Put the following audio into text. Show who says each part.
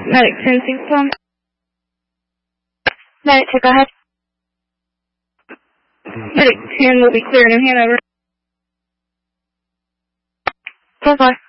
Speaker 1: Medic 1061.
Speaker 2: Medic 2, go ahead.
Speaker 1: Medic 10 will be clearing in Hanover.
Speaker 2: 10-4.